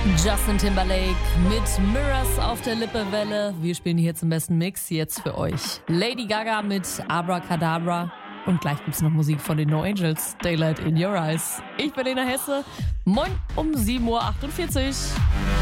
Justin Timberlake mit Mirrors auf der Lippewelle. Wir spielen hier zum besten Mix jetzt für euch. Lady Gaga mit Abracadabra. Und gleich gibt's noch Musik von den No Angels. Daylight in Your Eyes. Ich bin Lena Hesse. Moin um 7.48 Uhr.